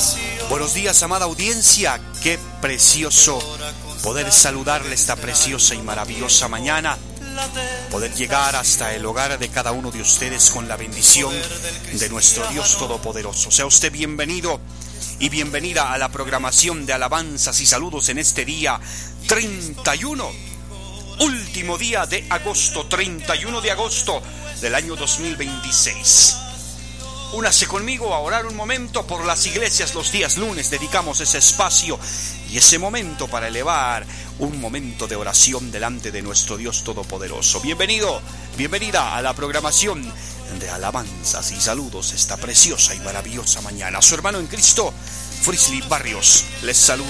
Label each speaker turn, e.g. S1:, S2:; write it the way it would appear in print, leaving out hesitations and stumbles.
S1: Buenos días, amada audiencia. Qué precioso poder saludarle esta preciosa y maravillosa mañana. Poder llegar hasta el hogar de cada uno de ustedes con la bendición de nuestro Dios Todopoderoso. Sea usted bienvenido y bienvenida a la programación de alabanzas y saludos en este día 31, último día de agosto, 31 de agosto del año 2026. Únase conmigo a orar un momento por las iglesias. Los días lunes dedicamos ese espacio y ese momento para elevar un momento de oración delante de nuestro Dios Todopoderoso. Bienvenido, bienvenida a la programación de alabanzas y saludos esta preciosa y maravillosa mañana. Su hermano en Cristo, Frisley Barrios, les saluda.